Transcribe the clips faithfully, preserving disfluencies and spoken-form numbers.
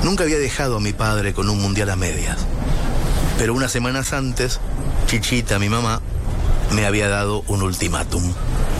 Nunca había dejado a mi padre con un mundial a medias. Pero unas semanas antes, Chichita, mi mamá, me había dado un ultimátum.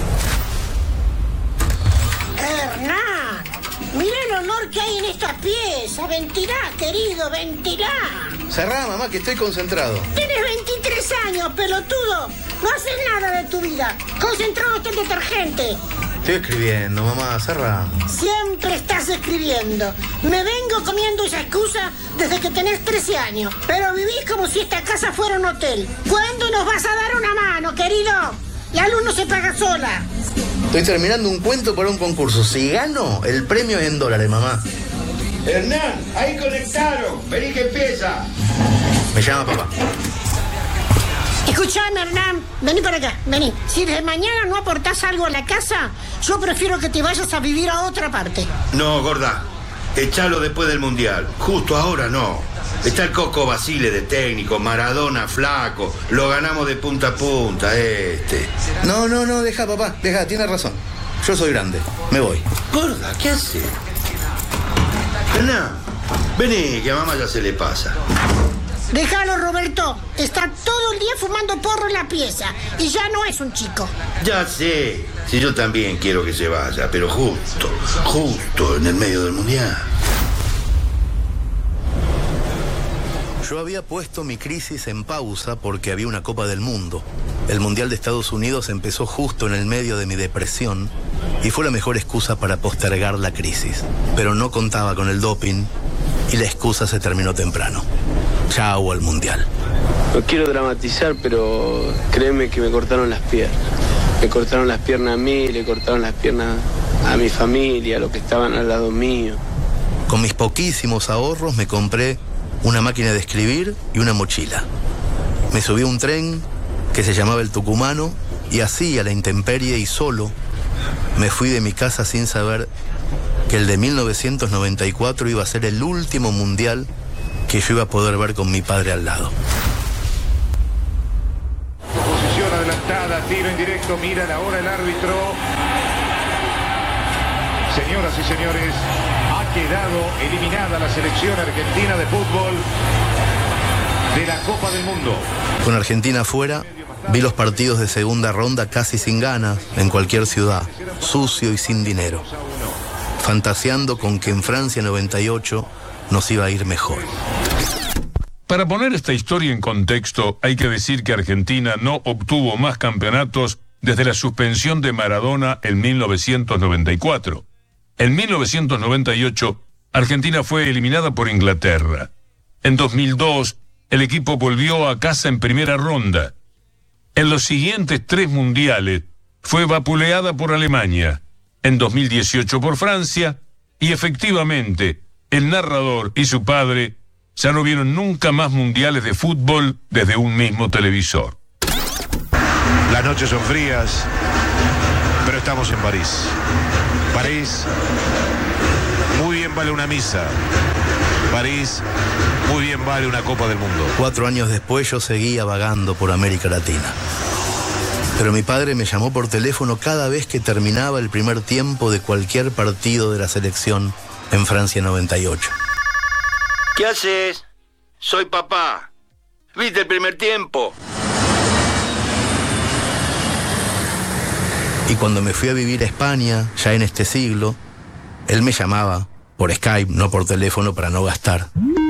Hernán, mira el honor que hay en esta pieza. Ventilá, querido, ventilá. Cerrá, mamá, que estoy concentrado. Tienes veintitrés años, pelotudo. No haces nada de tu vida. Concentrado en el detergente. Estoy escribiendo, mamá, cerrá. Siempre estás escribiendo. Me vengo comiendo esa excusa desde que tenés trece años. Pero vivís como si esta casa fuera un hotel. ¿Cuándo nos vas a dar una mano, querido? La luz no se paga sola. Estoy terminando un cuento para un concurso. Si gano, el premio es en dólares, mamá. Hernán, ahí conectaron. Vení que empieza. Me llama papá. Escuchame, Hernán, vení para acá, vení. Si desde mañana no aportás algo a la casa, yo prefiero que te vayas a vivir a otra parte. No, gorda, echalo después del Mundial. Justo ahora no. Está el Coco Basile de técnico, Maradona flaco. Lo ganamos de punta a punta, este. No, no, no, deja, papá, deja, tienes razón. Yo soy grande, me voy. Gorda, ¿qué hace? Hernán, vení, que a mamá ya se le pasa. Déjalo, Roberto. Está todo el día fumando porro en la pieza. Y ya no es un chico. Ya sé. Si yo también quiero que se vaya, pero justo, justo en el medio del Mundial. Yo había puesto mi crisis en pausa porque había una Copa del Mundo. El Mundial de Estados Unidos empezó justo en el medio de mi depresión y fue la mejor excusa para postergar la crisis. Pero no contaba con el doping y la excusa se terminó temprano. Chao al Mundial. No quiero dramatizar, pero créeme que me cortaron las piernas. Me cortaron las piernas a mí, le cortaron las piernas a mi familia, a los que estaban al lado mío. Con mis poquísimos ahorros me compré una máquina de escribir y una mochila. Me subí a un tren que se llamaba el Tucumano y así, a la intemperie y solo, me fui de mi casa sin saber que el de mil novecientos noventa y cuatro iba a ser el último mundial que yo iba a poder ver con mi padre al lado. Posición adelantada, tiro en directo, mira la hora el árbitro. Señoras y señores, ha quedado eliminada la selección argentina de fútbol de la Copa del Mundo. Con Argentina afuera, vi los partidos de segunda ronda casi sin ganas, en cualquier ciudad, sucio y sin dinero, fantaseando con que en Francia noventa y ocho nos iba a ir mejor. Para poner esta historia en contexto, hay que decir que Argentina no obtuvo más campeonatos desde la suspensión de Maradona en mil novecientos noventa y cuatro. En mil novecientos noventa y ocho, Argentina fue eliminada por Inglaterra. En dos mil dos, el equipo volvió a casa en primera ronda. En los siguientes tres mundiales, fue vapuleada por Alemania. En dos mil dieciocho por Francia, y efectivamente, el narrador y su padre ya no vieron nunca más mundiales de fútbol desde un mismo televisor. Las noches son frías, pero estamos en París. París, muy bien vale una misa. París, muy bien vale una Copa del Mundo. Cuatro años después yo seguía vagando por América Latina. Pero mi padre me llamó por teléfono cada vez que terminaba el primer tiempo de cualquier partido de la selección en Francia noventa y ocho. ¿Qué haces? Soy papá. ¿Viste el primer tiempo? Y cuando me fui a vivir a España, ya en este siglo, él me llamaba por Skype, no por teléfono, para no gastar.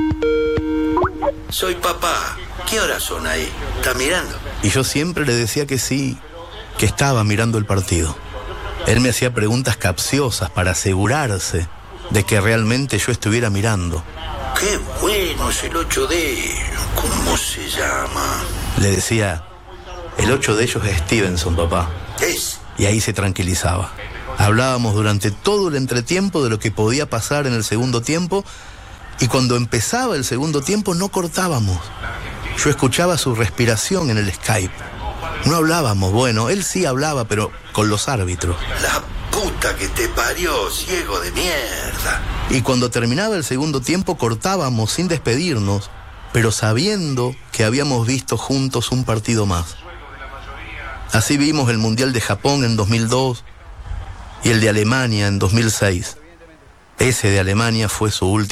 Soy papá. ¿Qué horas son ahí? ¿Estás mirando? Y yo siempre le decía que sí, que estaba mirando el partido. Él me hacía preguntas capciosas para asegurarse de que realmente yo estuviera mirando. ¡Qué bueno es el ocho de ellos! ¿Cómo se llama? Le decía, el ocho de ellos es Stevenson, papá. Es. Y ahí se tranquilizaba. Hablábamos durante todo el entretiempo de lo que podía pasar en el segundo tiempo, y cuando empezaba el segundo tiempo no cortábamos. Yo escuchaba su respiración en el Skype. No hablábamos, bueno, él sí hablaba, pero con los árbitros. La puta que te parió, ciego de mierda. Y cuando terminaba el segundo tiempo cortábamos sin despedirnos, pero sabiendo que habíamos visto juntos un partido más. Así vimos el Mundial de Japón en dos mil dos y el de Alemania en dos mil seis. Ese de Alemania fue su último